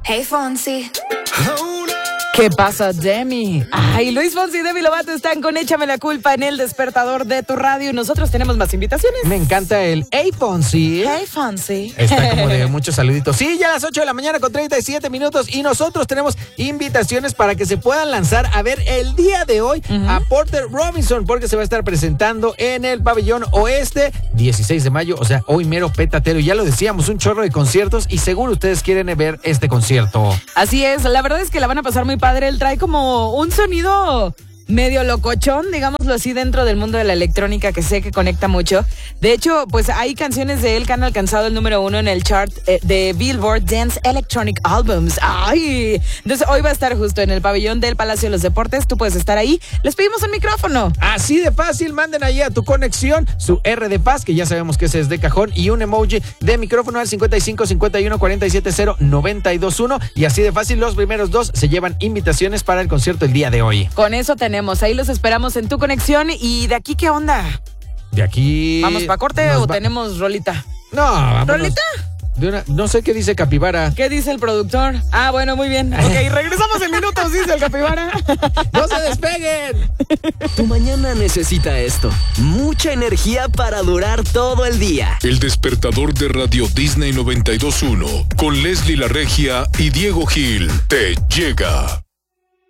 Hey Fonsi. ¿Qué pasa, Demi? Ay, Luis Fonsi y Demi Lovato están con Échame la Culpa en el despertador de tu radio y nosotros tenemos más invitaciones. Me encanta el Hey Fonsi. Hey Fonsi. Está como de muchos saluditos. Sí, ya a las 8 de la mañana con 37 minutos y nosotros tenemos invitaciones para que se puedan lanzar a ver el día de hoy a Porter Robinson porque se va a estar presentando en el Pabellón Oeste 16 de mayo, o sea, hoy mero petatero. Ya lo decíamos, un chorro de conciertos y seguro ustedes quieren ver este concierto. Así es, la verdad es que la van a pasar muy padre. Él trae como un sonido medio locochón, digámoslo así, dentro del mundo de la electrónica que sé que conecta mucho. De hecho, pues hay canciones de él que han alcanzado el número 1 en el chart de Billboard Dance Electronic Albums. ¡Ay! Entonces hoy va a estar justo en el pabellón del Palacio de los Deportes. Tú puedes estar ahí. Les pedimos un micrófono. Así de fácil, manden ahí a tu conexión su R de paz, que ya sabemos que ese es de cajón, y un emoji de micrófono al 55 51 47 0 92 1. Y así de fácil, los primeros dos se llevan invitaciones para el concierto el día de hoy. Con eso tenemos. Ahí los esperamos en tu conexión. ¿Y de aquí qué onda? De aquí... ¿Vamos para corte o tenemos rolita? No, vámonos. ¿Rolita? No sé qué dice Capibara. ¿Qué dice el productor? Ah, bueno, muy bien. Ok, regresamos en minutos, dice el Capibara. ¡No se despeguen! Tu mañana necesita esto. Mucha energía para durar todo el día. El despertador de Radio Disney 92.1 con Leslie La Regia y Diego Gil te llega.